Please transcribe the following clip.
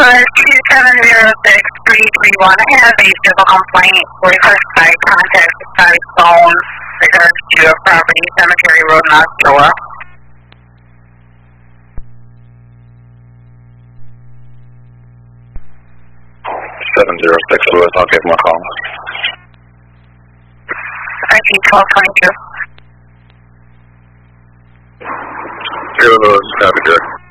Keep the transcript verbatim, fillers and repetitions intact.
Lewis, two seven zero six three three one. I have a civil complaint request by contact by phone regards to a property, Cemetery Road, in Osceola. seven zero six Lewis, I'll give him a call. I P twelve twenty-two. Zero Lewis, copy, Jared.